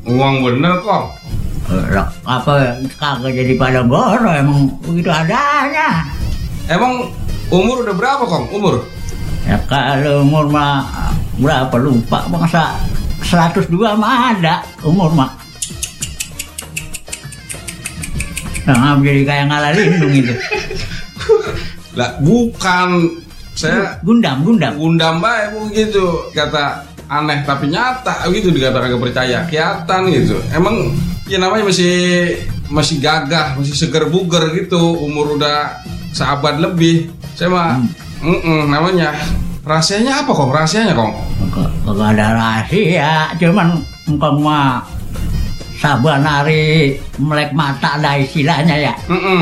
Uang bener kok. Apa kagak jadi pada goro, emang begitu adanya. Emang umur udah berapa Kong? Umur? Ya kalau umur mah berapa lupa, masa 102 mah ada umur mah. Nah, jadi kayak ngalah lindung itu. Lah bukan, saya Gundam. Gundam baik begitu, kata aneh tapi nyata gitu, dikata kagak percaya, kelihatan gitu. Emang ya namanya masih gagah, masih seger buger gitu, umur udah seabad lebih. Saya mah namanya rahasianya apa Kong? Rahasianya Kong? Kagak ada rahasia, cuman engkau mah saban hari melek mata ada istilahnya ya.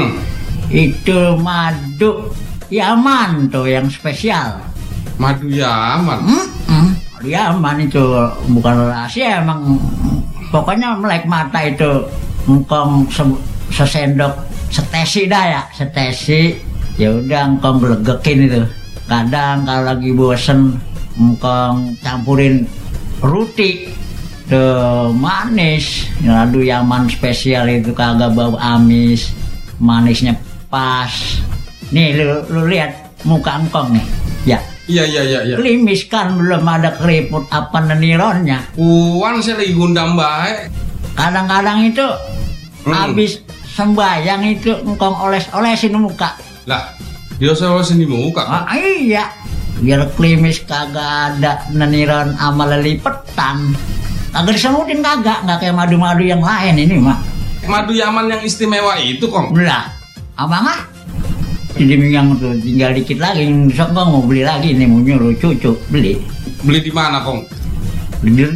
Itu madu Yaman tuh yang spesial. Madu Yaman. Madu Yaman itu bukan rahasia, emang pokoknya melek mata itu engkong sesendok setesi dah ya, setesi. Ya udah engkong gelegekin itu. Kadang kalau lagi bosen engkong campurin roti tuh manis. Madu Yaman spesial itu kagak bau amis, manisnya pas. Nih lu lihat muka engkong nih. Ya. Iya. Klimis kan, belum ada keriput apa nenironnya. Uang saya lagi Gundam baik. Kadang-kadang itu habis sembayang itu engkong oles-olesin muka. Lah, dia olesin di muka. Iya. Biar klimis, kagak ada neniron sama lelipetan. Kagak disemutin, kagak kayak madu-madu yang lain ini mah. Madu Yaman yang istimewa itu Kong. Lah, abang jadi minggang tuh tinggal dikit lagi, besok gua mau beli lagi nih, mau nyuruh cucu beli. Beli di mana Kong? Di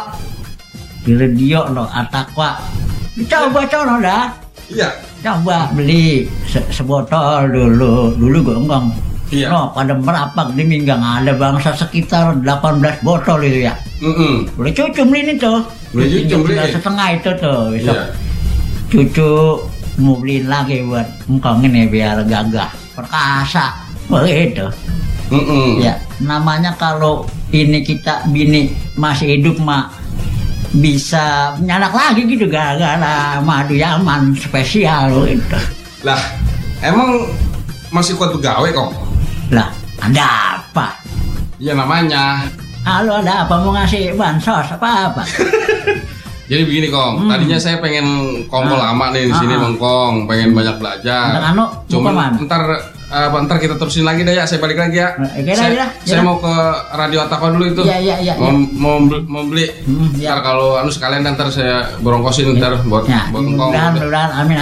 radio no, Atakwa. Coba cono dah. Iya. Coba beli sebotol dulu gua enggak. Iya. No, pada merapak di minggang ada bangsa sekitar 18 botol itu ya. Boleh cucu beli ini tuh. Boleh cucu beli. Setengah itu tuh. Besok iya. Cucu mau beliin lagi buat engkong ini biar gagah perkasa begitu. Ya namanya kalau ini kita bini masih hidup mah bisa nyanak lagi gitu gara-gara madu Yaman spesial gitu. Lah emang masih kuat begawe Kong? Lah ada apa? Ya namanya. Halo, ada apa, mau ngasih bansos apa? Jadi begini Kong, tadinya saya pengen kongkol lama nih di sini Bang Kong, pengen banyak belajar. Cuman ntar kita terusin lagi deh ya, saya balik lagi ya. Saya mau ke Radio Atakwa dulu itu. Iya. Mau beli. Ntar kalau sekalian ntar saya berongkosin ntar buat Kong. Mudah-mudahan, amin.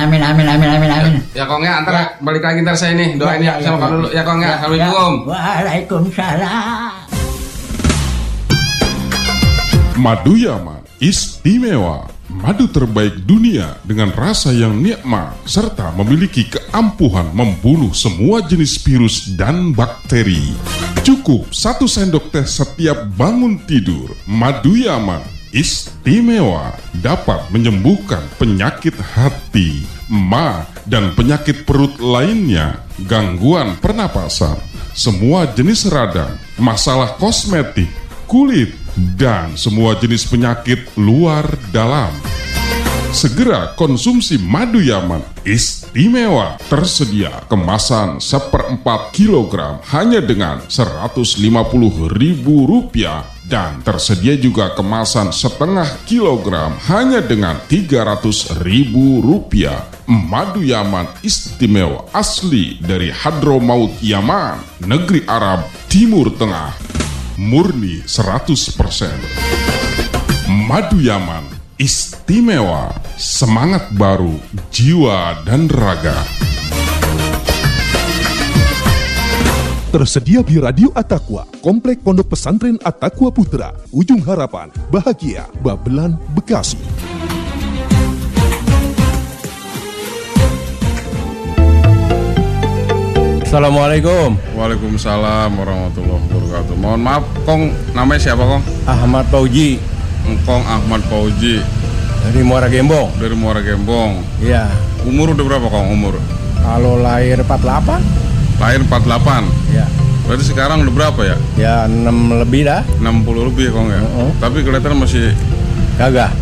Ya Kong ya, ntar balik lagi ntar saya nih doain ya sama Kong dulu ya Kong ya. Assalamualaikum. Waalaikumsalam. Madu Yaman istimewa, madu terbaik dunia dengan rasa yang nikmat serta memiliki keampuhan membunuh semua jenis virus dan bakteri. Cukup 1 sendok teh setiap bangun tidur. Madu Yaman istimewa, dapat menyembuhkan penyakit hati, ma, dan penyakit perut lainnya, gangguan pernapasan, semua jenis radang, masalah kosmetik, kulit, dan semua jenis penyakit luar dalam. Segera konsumsi madu Yaman istimewa. Tersedia kemasan 1/4 kilogram hanya dengan Rp150.000 dan tersedia juga kemasan 1/2 kilogram hanya dengan Rp300.000. Madu Yaman istimewa asli dari Hadramaut Yaman, negeri Arab Timur Tengah. Murni 100%. Madu Yaman istimewa, semangat baru, jiwa dan raga. Tersedia di Radio Atakwa, Komplek Pondok Pesantren Atakwa Putra, Ujung Harapan, Bahagia, Babelan, Bekasi. Assalamualaikum. Waalaikumsalam warahmatullahi wabarakatuh. Mohon maaf Kong, namanya siapa Kong? Ahmad Fauji. Kong Ahmad Fauji. Dari Muara Gembong. Dari Muara Gembong. Iya. Umur udah berapa Kong umur? Kalau lahir 48. Lahir 48. Iya. Berarti sekarang udah berapa ya? Ya 6 lebih dah. 60 lebih Kong ya. Tapi kelihatan masih gagah.